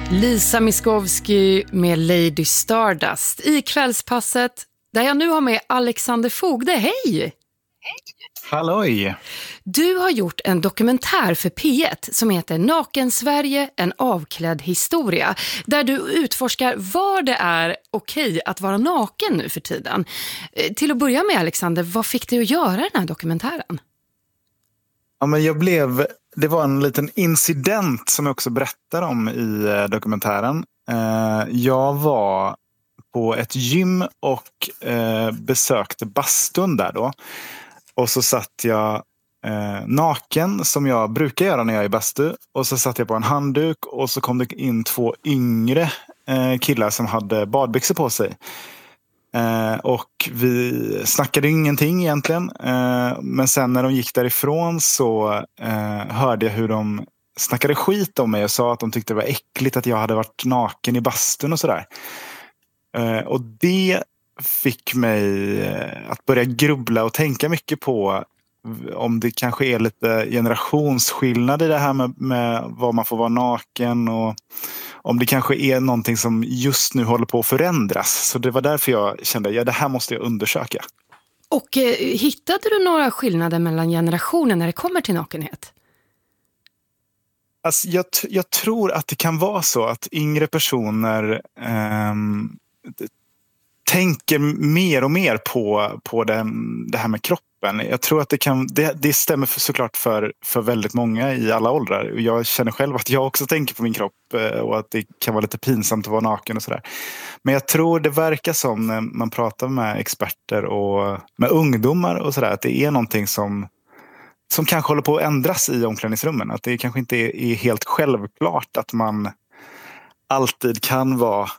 Lisa Miskovsky med Lady Stardust i Kvällspasset, där jag nu har med Alexander Fogde. Hej! Halloj! Du har gjort en dokumentär för P1 som heter Naken Sverige, en avklädd historia, där du utforskar vad det är okej att vara naken nu för tiden. Till att börja med, Alexander, vad fick dig att göra den här dokumentären? Ja, men det var en liten incident som jag också berättar om i dokumentären. Jag var på ett gym och besökte bastun där då. Och så satt jag naken som jag brukar göra när jag är i bastu. Och så satt jag på en handduk och så kom det in 2 yngre killar som hade badbyxor på sig. Och vi snackade ingenting egentligen. Men sen när de gick därifrån så hörde jag hur de snackade skit om mig och sa att de tyckte det var äckligt att jag hade varit naken i bastun och sådär. Och det fick mig att börja grubbla och tänka mycket på om det kanske är lite generationsskillnad i det här med vad man får vara naken, och om det kanske är någonting som just nu håller på att förändras. Så det var därför jag kände att det här måste jag undersöka. Och hittade du några skillnader mellan generationer när det kommer till nakenhet? Alltså, jag tror att det kan vara så att yngre personer tänker mer och mer på det här med kroppen. Jag tror att det stämmer såklart för väldigt många i alla åldrar. Jag känner själv att jag också tänker på min kropp och att det kan vara lite pinsamt att vara naken och sådär. Men jag tror det verkar som när man pratar med experter och med ungdomar och sådär, att det är någonting som kanske håller på att ändras i omklädningsrummen. Att det kanske inte är helt självklart att man alltid kan vara